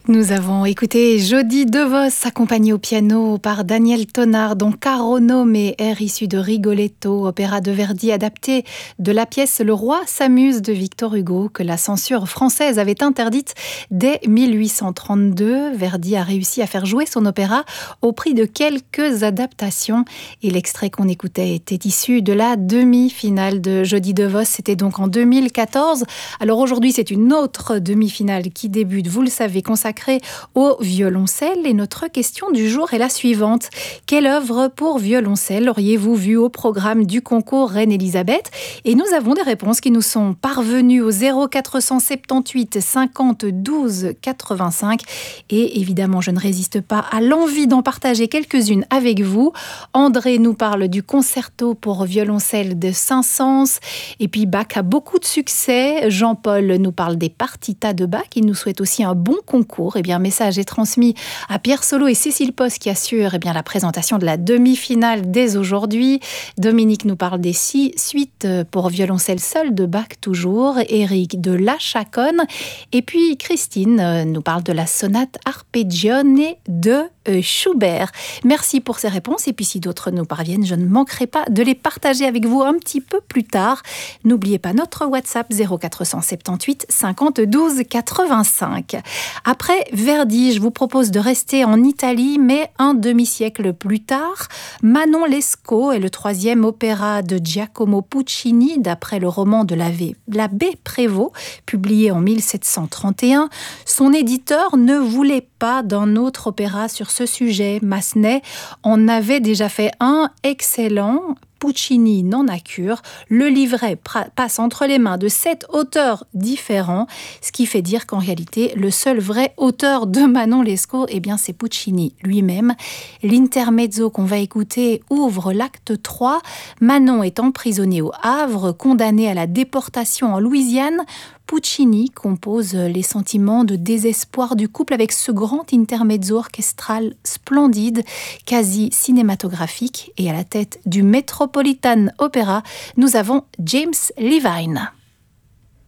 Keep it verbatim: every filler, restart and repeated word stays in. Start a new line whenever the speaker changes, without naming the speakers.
Nous avons écouté Jody DeVos, accompagnée au piano par Daniel Tonard, dont Caro Nome, air issu de Rigoletto, opéra de Verdi adapté de la pièce Le Roi s'amuse de Victor Hugo, que la censure française avait interdite dès mille huit cent trente-deux. Verdi a réussi à faire jouer son opéra au prix de quelques adaptations. Et l'extrait qu'on écoutait était issu de la demi-finale de Jody DeVos. C'était donc en deux mille quatorze. Alors aujourd'hui, c'est une autre demi-finale qui débute, vous le savez, consacrée au violoncelle. Et notre question du jour est la suivante. Quelle œuvre pour violoncelle auriez-vous vu au programme du concours Reine-Élisabeth ? Et nous avons des réponses qui nous sont parvenues au zéro quatre cent soixante-dix-huit cinquante douze quatre-vingt-cinq. Et évidemment, je ne résiste pas à l'envie d'en partager quelques-unes avec vous. André nous parle du concerto pour violoncelle de Saint-Saëns. Et puis Bach a beaucoup de succès. Jean-Paul nous parle des partitas de Bach. Il nous souhaite aussi un bon concours. Eh bien, un message est transmis à Pierre Solo et Cécile Post qui assurent eh bien, la présentation de la demi-finale dès aujourd'hui. Dominique nous parle des six suites pour violoncelle seul de Bach toujours. Eric de La Chaconne. Et puis Christine nous parle de la sonate Arpeggione de Schubert. Merci pour ces réponses. Et puis si d'autres nous parviennent, je ne manquerai pas de les partager avec vous un petit peu plus tard. N'oubliez pas notre WhatsApp zéro quatre cent soixante-dix-huit cinquante douze quatre-vingt-cinq. Après Verdi, je vous propose de rester en Italie, mais un demi-siècle plus tard. Manon Lescaut est le troisième opéra de Giacomo Puccini, d'après le roman de l'abbé Prévost, publié en mille sept cent trente et un. Son éditeur ne voulait pas d'un autre opéra sur ce sujet. Massenet en avait déjà fait un excellent. Puccini n'en a cure. Le livret passe entre les mains de sept auteurs différents, ce qui fait dire qu'en réalité, le seul vrai auteur de Manon Lescaut, eh bien, c'est Puccini lui-même. L'intermezzo qu'on va écouter ouvre l'acte trois. Manon est emprisonnée au Havre, condamnée à la déportation en Louisiane. Puccini compose les sentiments de désespoir du couple avec ce grand intermezzo orchestral splendide, quasi cinématographique. Et à la tête du Metropolitan Opera, nous avons James Levine.